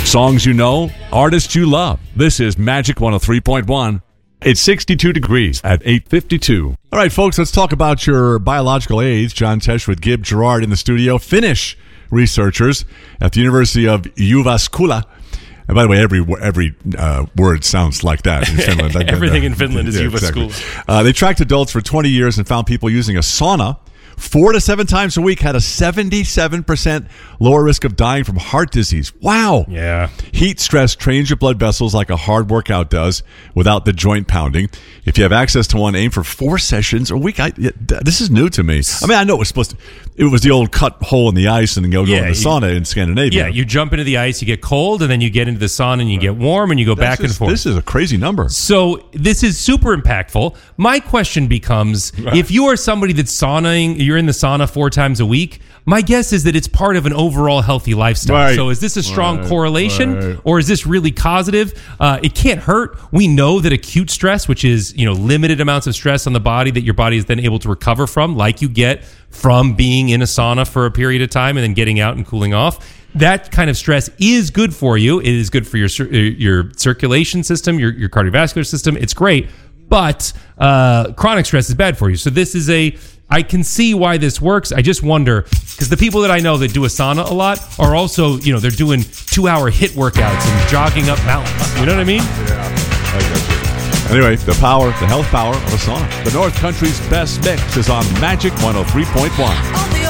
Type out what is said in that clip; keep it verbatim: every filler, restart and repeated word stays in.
Songs you know, artists you love. This is Magic one oh three point one. It's sixty-two degrees at eight fifty-two. All right, folks, let's talk about your biological age. John Tesh with Gib Gerard in the studio. Finnish researchers at the University of Jyväskylä. And by the way, every every uh, word sounds like that in Finland. Everything in Finland is yeah, Jyväskylä. Exactly. Uh, they tracked adults for twenty years and found people using a sauna four to seven times a week had a seventy-seven percent lower risk of dying from heart disease. Wow. Yeah. Heat stress trains your blood vessels like a hard workout does without the joint pounding. If you have access to one, aim for four sessions a week. I, this is new to me. I mean, I know it was supposed to, it was the old cut hole in the ice and then go, Yeah, go in the you- sauna in Scandinavia. Yeah, you jump into the ice, you get cold, and then you get into the sauna and you get warm and you go That's back and just- forth. This is a crazy number. So this is super impactful. My question becomes, if you are somebody that's sauning, you're in the sauna four times a week, my guess is that it's part of an overall healthy lifestyle. Right. So is this a strong Right. correlation Right. or is this really causative? Uh, it can't hurt. We know that acute stress, which is, you know, limited amounts of stress on the body that your body is then able to recover from, like you get from being in a sauna for a period of time and then getting out and cooling off. That kind of stress is good for you. It is good for your cir- your circulation system, your, your cardiovascular system. It's great. But uh, chronic stress is bad for you. So this is a, I can see why this works. I just wonder, because the people that I know that do a sauna a lot are also, you know, they're doing two hour HIIT workouts and jogging up mountains. You know what I mean? Anyway, the power, the health power of a sauna. The North Country's best mix is on Magic one oh three point one. On the